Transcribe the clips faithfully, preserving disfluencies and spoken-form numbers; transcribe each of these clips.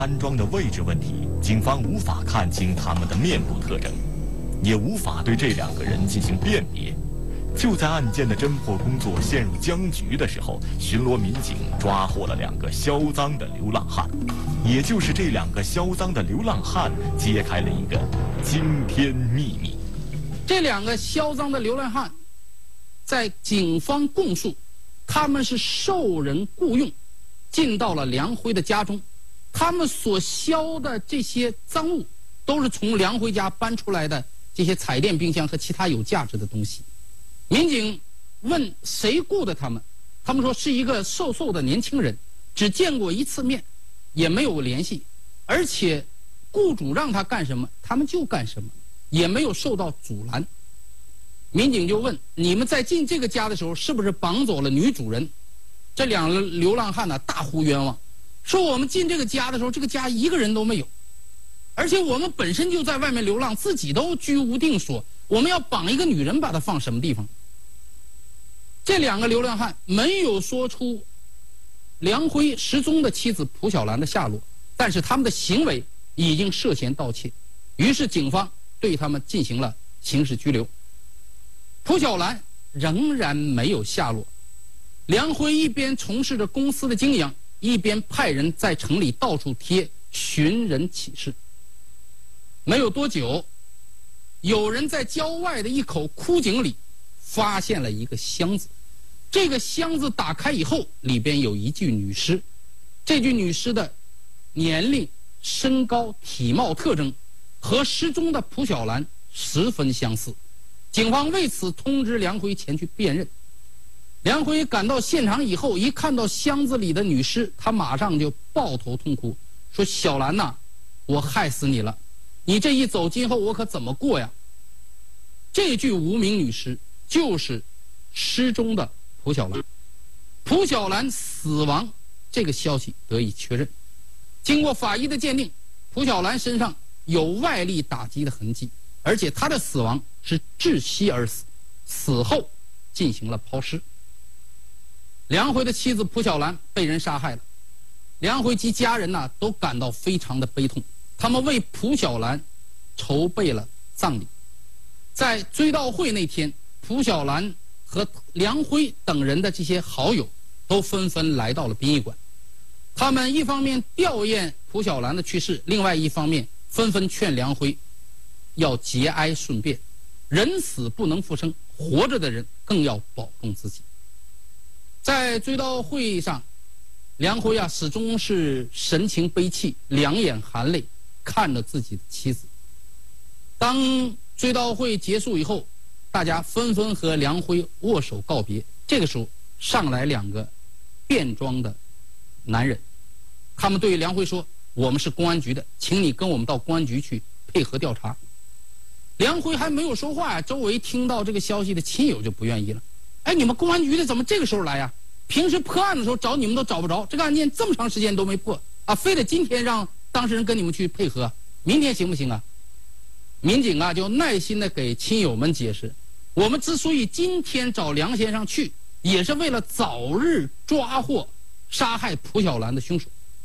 安装的位置问题，警方无法看清他们的面部特征，也无法对这两个人进行辨别。就在案件的侦破工作陷入僵局的时候，巡逻民警抓获了两个销赃的流浪汉。也就是这两个销赃的流浪汉，揭开了一个惊天秘密。 这两个销赃的流浪汉，在警方供述，他们是受人雇佣，进到了梁辉的家中。他们所销的这些赃物，都是从梁辉家搬出来的这些彩电、冰箱和其他有价值的东西。民警问谁雇的他们，他们说是一个瘦瘦的年轻人，只见过一次面，也没有联系，而且雇主让他干什么，他们就干什么，也没有受到阻拦。民警就问：你们在进这个家的时候，是不是绑走了女主人？这两个流浪汉呢，大呼冤枉。说我们进这个家的时候，这个家一个人都没有，而且我们本身就在外面流浪，自己都居无定所，我们要绑一个女人把她放什么地方？这两个流浪汉没有说出梁辉失踪的妻子蒲小兰的下落，但是他们的行为已经涉嫌盗窃，于是警方对他们进行了刑事拘留。蒲小兰仍然没有下落，梁辉一边从事着公司的经营，一边派人在城里到处贴寻人启事。没有多久，有人在郊外的一口枯井里发现了一个箱子。这个箱子打开以后，里边有一具女尸。这具女尸的年龄、身高、体貌特征和失踪的蒲小兰十分相似。警方为此通知梁辉前去辨认。梁辉赶到现场以后，一看到箱子里的女尸，他马上就抱头痛哭，说：小兰呐，我害死你了，你这一走，今后我可怎么过呀？这具无名女尸就是失踪的蒲小兰。蒲小兰死亡这个消息得以确认。经过法医的鉴定，蒲小兰身上有外力打击的痕迹，而且她的死亡是窒息而死，死后进行了抛尸。梁辉的妻子蒲小兰被人杀害了，梁辉及家人呢都感到非常的悲痛，他们为蒲小兰筹备了葬礼。在追悼会那天，蒲小兰和梁辉等人的这些好友都纷纷来到了殡仪馆，他们一方面吊唁蒲小兰的去世，另外一方面纷纷劝梁辉要节哀顺变，人死不能复生，活着的人更要保重自己。在追悼会上，梁辉啊始终是神情悲戚，两眼含泪看着自己的妻子。当追悼会结束以后，大家纷纷和梁辉握手告别。这个时候上来两个便装的男人，他们对梁辉说：我们是公安局的，请你跟我们到公安局去配合调查。梁辉还没有说话，周围听到这个消息的亲友就不愿意了。哎，你们公安局的怎么这个时候来呀？平时破案的时候找你们都找不着，这个案件这么长时间都没破啊，非得今天让当事人跟你们去配合，明天行不行啊？民警啊就耐心的给亲友们解释，我们之所以今天找梁先生去，也是为了早日抓获杀害蒲小兰的凶手。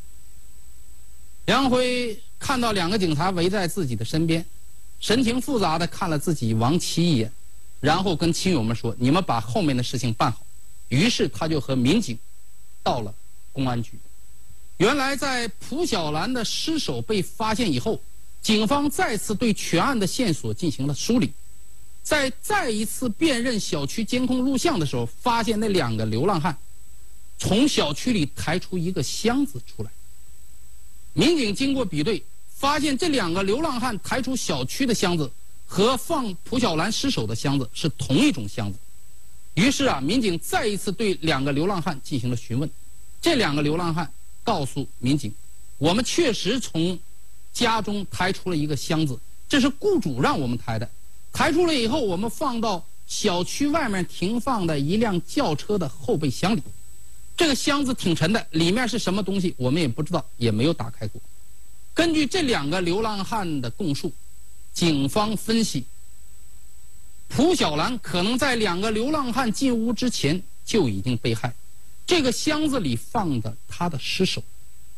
梁辉看到两个警察围在自己的身边，神情复杂的看了自己亡妻一眼，然后跟亲友们说：你们把后面的事情办好。于是他就和民警到了公安局。原来在蒲小兰的尸首被发现以后，警方再次对全案的线索进行了梳理。在再一次辨认小区监控录像的时候，发现那两个流浪汉从小区里抬出一个箱子出来。民警经过比对，发现这两个流浪汉抬出小区的箱子和放蒲小兰尸首的箱子是同一种箱子。于是啊，民警再一次对两个流浪汉进行了询问。这两个流浪汉告诉民警，我们确实从家中抬出了一个箱子，这是雇主让我们抬的。抬出来以后，我们放到小区外面停放的一辆轿车的后备箱里。这个箱子挺沉的，里面是什么东西我们也不知道，也没有打开过。根据这两个流浪汉的供述，警方分析，蒲小兰可能在两个流浪汉进屋之前就已经被害。这个箱子里放着她的尸首，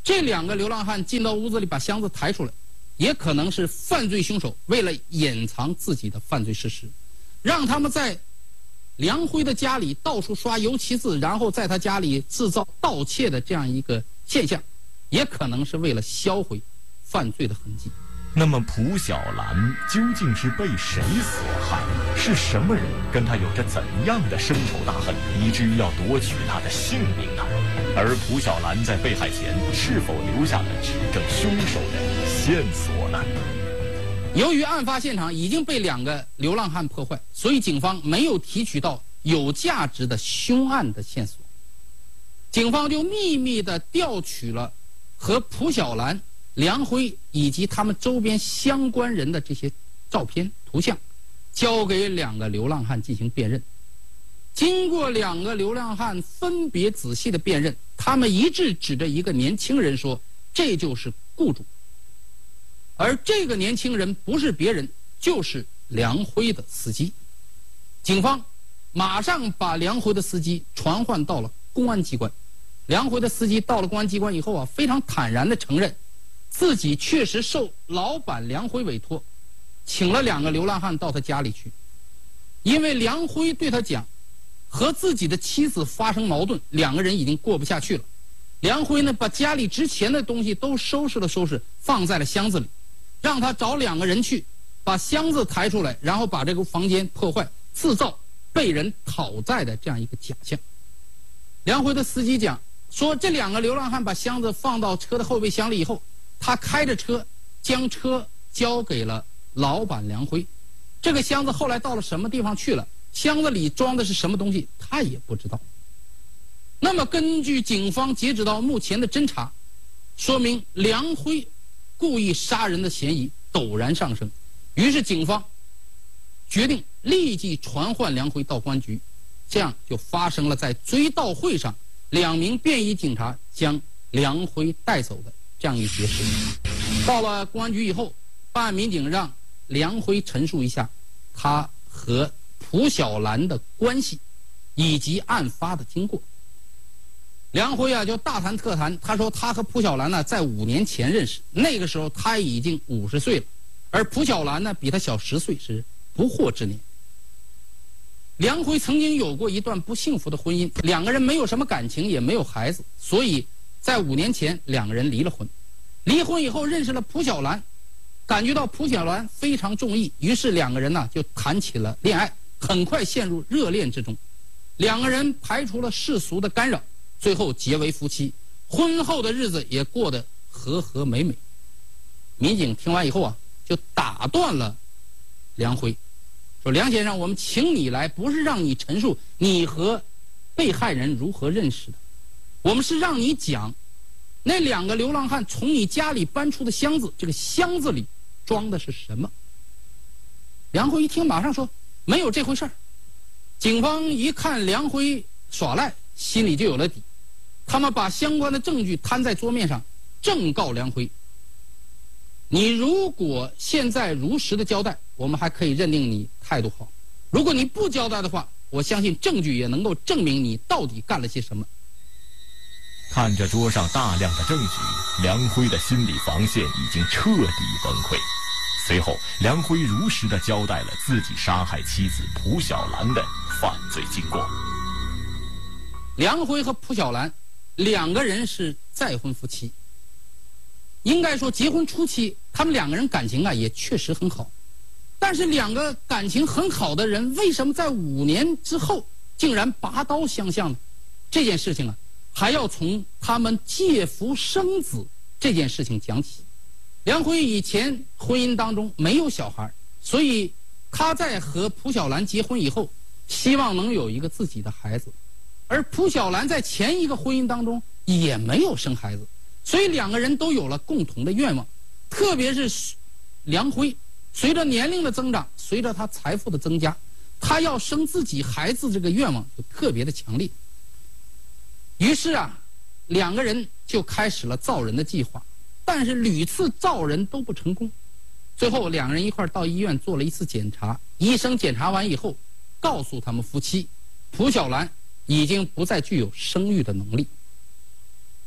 这两个流浪汉进到屋子里把箱子抬出来，也可能是犯罪凶手为了掩藏自己的犯罪事实，让他们在梁辉的家里到处刷油漆字，然后在他家里制造盗窃的这样一个现象，也可能是为了销毁犯罪的痕迹。 那么蒲小兰究竟是被谁所害？是什么人跟他有着怎样的深仇大恨，以至于要夺取他的性命呢？而蒲小兰在被害前是否留下了指证凶手的线索呢？ 由于案发现场已经被两个流浪汉破坏，所以警方没有提取到有价值的凶案的线索。警方就秘密地调取了和蒲小兰、梁辉以及他们周边相关人的这些照片、图像，交给两个流浪汉进行辨认。经过两个流浪汉分别仔细的辨认，他们一致指着一个年轻人说：“这就是雇主。”而这个年轻人不是别人，就是梁辉的司机。警方马上把梁辉的司机传唤到了公安机关。梁辉的司机到了公安机关以后啊，非常坦然地承认，自己确实受老板梁辉委托，请了两个流浪汉到他家里去。因为梁辉对他讲，和自己的妻子发生矛盾，两个人已经过不下去了。梁辉呢，把家里值钱的东西都收拾了收拾，放在了箱子里，让他找两个人去把箱子抬出来，然后把这个房间破坏，制造被人讨债的这样一个假象。梁辉的司机讲说，这两个流浪汉把箱子放到车的后备箱里以后，他开着车将车交给了老板梁辉。这个箱子后来到了什么地方去了，箱子里装的是什么东西，他也不知道。那么根据警方截止到目前的侦查，说明梁辉故意杀人的嫌疑陡然上升。于是警方决定立即传唤梁辉到公安局，这样就发生了在追悼会上两名便衣警察将梁辉带走的这样一节事。到了公安局以后，办案民警让梁辉陈述一下他和蒲小兰的关系以及案发的经过。梁辉啊就大谈特谈，他说他和蒲小兰呢在五年前认识，那个时候他已经五十岁了，而蒲小兰呢比他小十岁，是不惑之年。梁辉曾经有过一段不幸福的婚姻，两个人没有什么感情，也没有孩子，所以在五年前两个人离了婚。离婚以后认识了蒲小兰，感觉到蒲小兰非常中意，于是两个人呢就谈起了恋爱，很快陷入热恋之中。两个人排除了世俗的干扰，最后结为夫妻，婚后的日子也过得和和美美。民警听完以后啊，就打断了梁辉，说：“梁先生，我们请你来，不是让你陈述你和被害人如何认识的，我们是让你讲那两个流浪汉从你家里搬出的箱子，这个箱子里装的是什么？”梁辉一听，马上说：“没有这回事儿。”警方一看梁辉耍赖，心里就有了底。他们把相关的证据摊在桌面上，正告梁辉：“你如果现在如实的交代，我们还可以认定你态度好；如果你不交代的话，我相信证据也能够证明你到底干了些什么。” 看着桌上大量的证据，梁辉的心理防线已经彻底崩溃。随后，梁辉如实的交代了自己杀害妻子蒲小兰的犯罪经过。 梁辉和蒲小兰两个人是再婚夫妻，应该说结婚初期他们两个人感情啊也确实很好，但是两个感情很好的人为什么在五年之后竟然拔刀相向呢？这件事情啊还要从他们借腹生子这件事情讲起。梁辉以前婚姻当中没有小孩，所以他在和蒲小兰结婚以后希望能有一个自己的孩子，而蒲小兰在前一个婚姻当中也没有生孩子，所以两个人都有了共同的愿望。特别是梁辉，随着年龄的增长，随着他财富的增加，他要生自己孩子这个愿望就特别的强烈。于是啊，两个人就开始了造人的计划，但是屡次造人都不成功。最后两个人一块到医院做了一次检查，医生检查完以后告诉他们夫妻，蒲小兰已经不再具有生育的能力。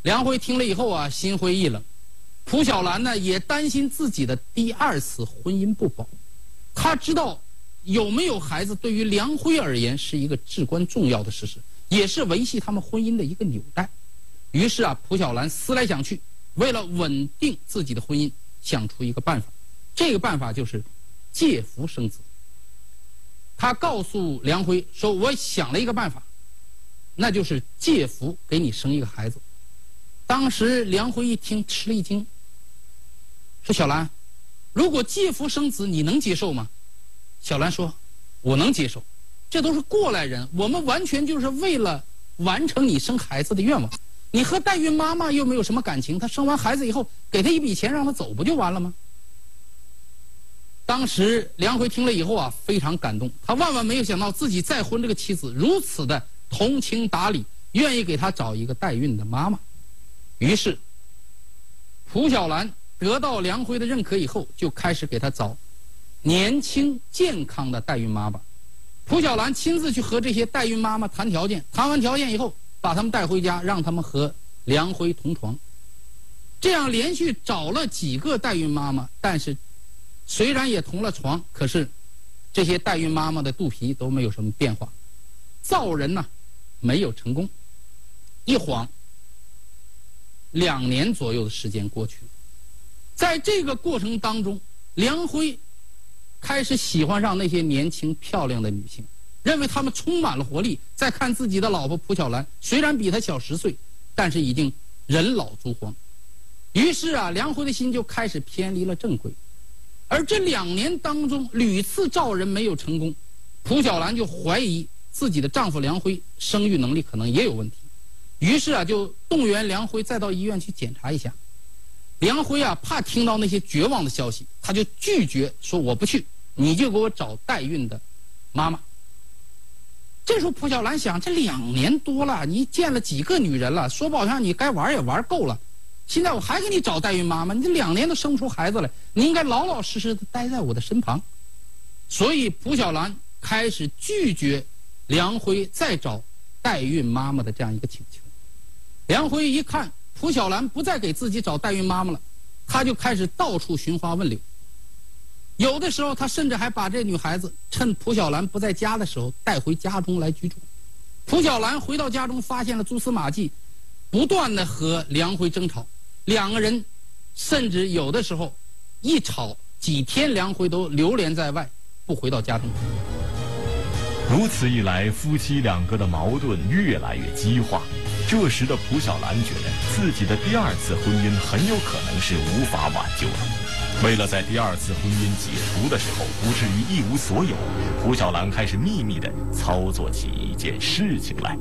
梁辉听了以后啊，心灰意冷。蒲小兰呢，也担心自己的第二次婚姻不保。他知道有没有孩子对于梁辉而言是一个至关重要的事实，也是维系他们婚姻的一个纽带。于是啊，蒲小兰思来想去，为了稳定自己的婚姻，想出一个办法。这个办法就是借腹生子。他告诉梁辉说：“我想了一个办法，那就是借腹给你生一个孩子。”当时梁辉一听吃了一惊，说：“小兰，如果借腹生子，你能接受吗？”小兰说：“我能接受，这都是过来人，我们完全就是为了完成你生孩子的愿望。你和代孕妈妈又没有什么感情，她生完孩子以后给她一笔钱让她走不就完了吗？”当时梁辉听了以后啊，非常感动，他万万没有想到自己再婚这个妻子如此的通情达理，愿意给他找一个代孕的妈妈。于是蒲小兰得到梁辉的认可以后，就开始给他找年轻健康的代孕妈妈。蒲小兰亲自去和这些代孕妈妈谈条件，谈完条件以后，把他们带回家，让他们和梁辉同床。这样连续找了几个代孕妈妈，但是虽然也同了床，可是这些代孕妈妈的肚皮都没有什么变化，造人呢没有成功。一晃两年左右的时间过去了，在这个过程当中，梁辉开始喜欢上那些年轻漂亮的女性，认为她们充满了活力。再看自己的老婆蒲小兰，虽然比他小十岁，但是已经人老珠黄。于是啊，梁辉的心就开始偏离了正轨。而这两年当中屡次召人没有成功，蒲小兰就怀疑自己的丈夫梁辉生育能力可能也有问题。于是啊，就动员梁辉再到医院去检查一下。梁辉啊，怕听到那些绝望的消息，他就拒绝说：“我不去，你就给我找代孕的妈妈。”这时候蒲小兰想，这两年多了，你见了几个女人了？说不好听，你该玩也玩够了。现在我还给你找代孕妈妈，你这两年都生不出孩子来，你应该老老实实的待在我的身旁。所以蒲小兰开始拒绝梁辉再找代孕妈妈的这样一个请求。梁辉一看蒲小兰不再给自己找代孕妈妈了，他就开始到处寻花问柳。有的时候他甚至还把这女孩子趁蒲小兰不在家的时候带回家中来居住。蒲小兰回到家中，发现了蛛丝马迹，不断的和梁辉争吵。两个人甚至有的时候一吵几天，梁辉都流连在外，不回到家中。 如此一来，夫妻两个的矛盾越来越激化。这时的蒲小兰觉得自己的第二次婚姻很有可能是无法挽救的。为了在第二次婚姻解除的时候不至于一无所有，蒲小兰开始秘密地操作起一件事情来。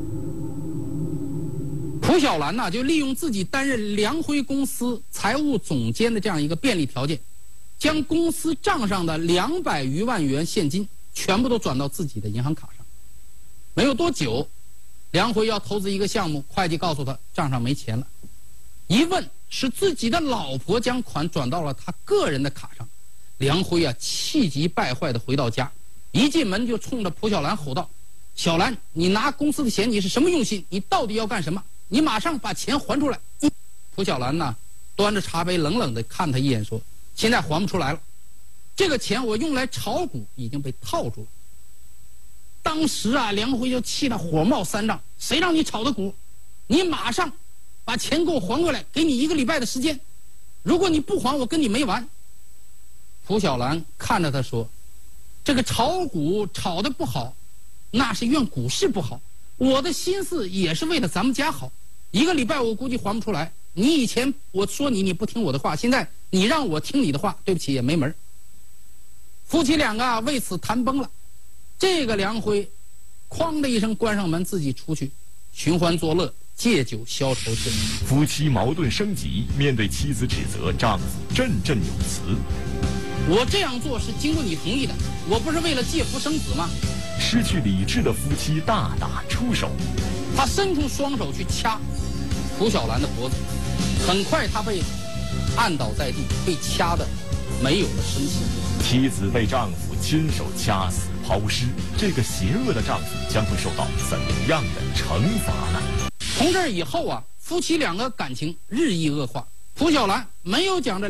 蒲小兰呢，就利用自己担任梁辉公司财务总监的这样一个便利条件，将公司账上的两百余万元现金全部都转到自己的银行卡上。没有多久，梁辉要投资一个项目，会计告诉他账上没钱了。一问是自己的老婆将款转到了他个人的卡上。梁辉啊，气急败坏地回到家，一进门就冲着蒲小兰吼道：“小兰，你拿公司的钱你是什么用心？你到底要干什么？你马上把钱还出来！”蒲小兰呢，端着茶杯冷冷地看他一眼，说：“现在还不出来了，这个钱我用来炒股已经被套住了。”当时啊，梁辉就气得火冒三丈：“谁让你炒的股？你马上把钱给我还回来，给你一个礼拜的时间，如果你不还，我跟你没完。”蒲小兰看着他说：“这个炒股炒得不好，那是怨股市不好，我的心思也是为了咱们家好。一个礼拜我估计还不出来。你以前我说你你不听我的话，现在你让我听你的话，对不起也没门。”夫妻两个啊为此谈崩了。这个梁辉哐的一声关上门，自己出去寻欢作乐，借酒消愁去。 夫妻矛盾升级，面对妻子指责，丈夫振振有词：“ 我这样做是经过你同意的，我不是为了借腹生子吗？” 失去理智的夫妻大打出手， 他伸出双手去掐蒲小兰的脖子，很快他被按倒在地，被掐得没有了声息。 妻子被丈夫亲手掐死抛尸，这个邪恶的丈夫将会受到怎样的惩罚呢？ 从这以后啊， 夫妻两个感情日益恶化。蒲小兰没有讲这